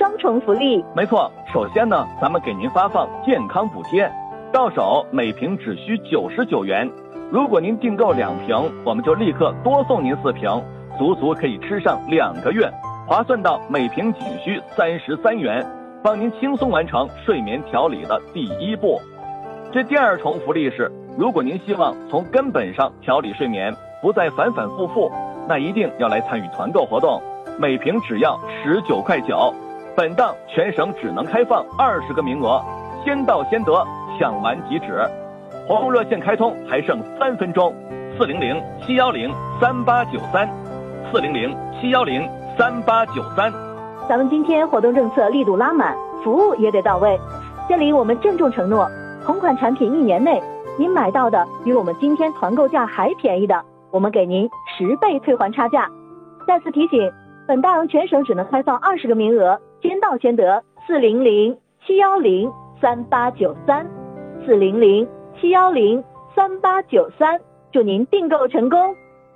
双重福利。 没错，首先呢，咱们给您发放健康补贴，到手每瓶只需99元。如果您订购2瓶，我们就立刻多送您4瓶，足足可以吃上2个月，划算到每瓶仅需33元，帮您轻松完成睡眠调理的第1步。这第2重福利是，如果您希望从根本上调理睡眠，不再反反复复，那一定要来参与团购活动，每瓶只要19.9块。本档全省只能开放20个名额，先到先得，抢完即止。活动热线开通还剩3分钟，400-710-3893，400-710-3893。 咱们今天活动政策力度拉满，服务也得到位。这里我们郑重承诺，同款产品1年内您买到的比我们今天团购价还便宜的，我们给您10倍退还差价。再次提醒，本档全省只能开放20个名额，先到先得，400-710-3893，400-710-3893，祝您订购成功。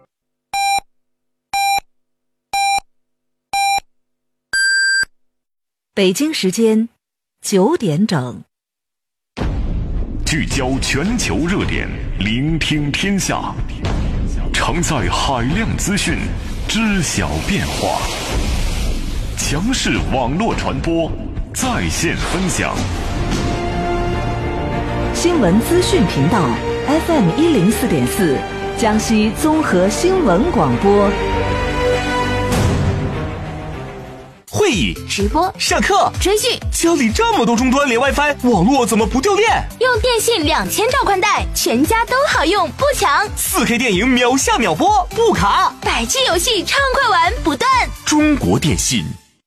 北京时间9点整， 聚焦全球热点，聆听天下，承载海量资讯，知晓变化，强势网络传播，在线分享。 新闻资讯频道 FM104.4，江西综合新闻广播。 会议、 直播、 上课、 追剧， 家里这么多终端连 WiFi， 网络怎么不掉电？ 用电信2000兆宽带，全家都好用，不抢。 4K 电影秒下秒播，不卡。 100G 游戏畅快玩不断。 中国电信。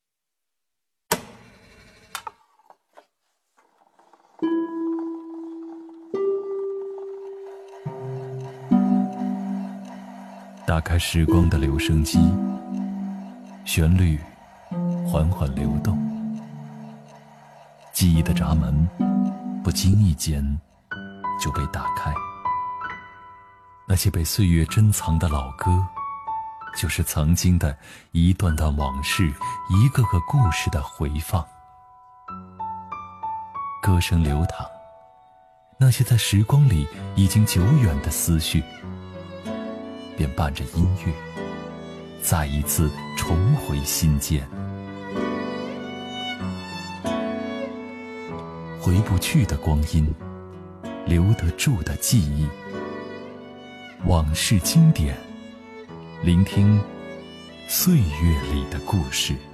打开时光的留声机，旋律缓缓流动，记忆的闸门不经意间就被打开。那些被岁月珍藏的老歌，就是曾经的一段段往事，一个个故事的回放。歌声流淌，那些在时光里已经久远的思绪，便伴着音乐再一次重回心间。回不去的光阴，留得住的记忆，往事经典，聆听岁月里的故事。